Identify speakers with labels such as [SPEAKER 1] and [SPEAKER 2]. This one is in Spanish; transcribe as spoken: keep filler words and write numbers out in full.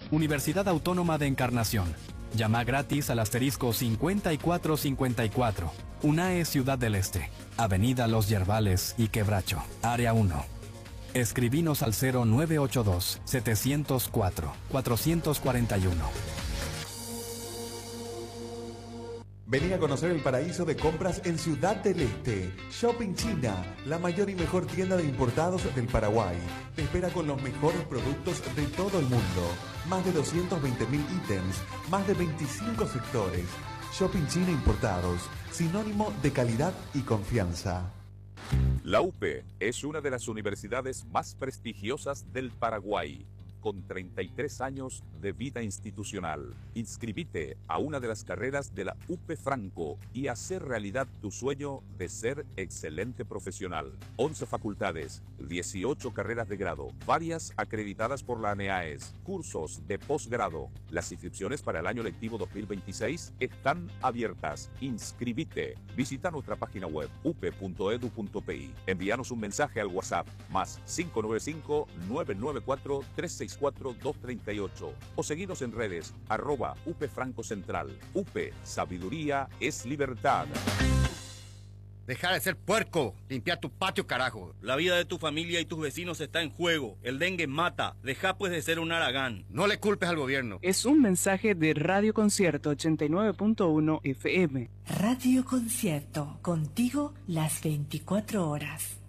[SPEAKER 1] Universidad Autónoma de Encarnación. Llama gratis al asterisco cincuenta y cuatro cincuenta y cuatro. UNAE Ciudad del Este. Avenida Los Yerbales y Quebracho. Área uno. Escribinos al cero nueve ocho dos, siete cero cuatro, cuatro cuatro uno.
[SPEAKER 2] Vení a conocer el paraíso de compras en Ciudad del Este. Shopping China, la mayor y mejor tienda de importados del Paraguay. Te espera con los mejores productos de todo el mundo. Más de doscientos veinte mil ítems, más de veinticinco sectores. Shopping China Importados, sinónimo de calidad y confianza.
[SPEAKER 3] La U P E es una de las universidades más prestigiosas del Paraguay, con treinta y tres años de vida institucional. Inscribite a una de las carreras de la U P E Franco y hacer realidad tu sueño de ser excelente profesional. once facultades, dieciocho carreras de grado, varias acreditadas por la ANEAES, cursos de posgrado. Las inscripciones para el año lectivo dos mil veintiséis están abiertas. Inscribite. Visita nuestra página web u p e punto edu punto p i. Envíanos un mensaje al WhatsApp más cinco nueve cinco, nueve nueve cuatro, tres seis cuatro, dos tres ocho o seguinos en redes arroba U P E Franco Central. U P E, sabiduría es libertad.
[SPEAKER 4] Deja de ser puerco. Limpia tu patio, carajo.
[SPEAKER 5] La vida de tu familia y tus vecinos está en juego. El dengue mata. Deja pues de ser un haragán.
[SPEAKER 4] No le culpes al gobierno.
[SPEAKER 6] Es un mensaje de Radio Concierto ochenta y nueve punto uno F M.
[SPEAKER 7] Radio Concierto. Contigo las veinticuatro horas.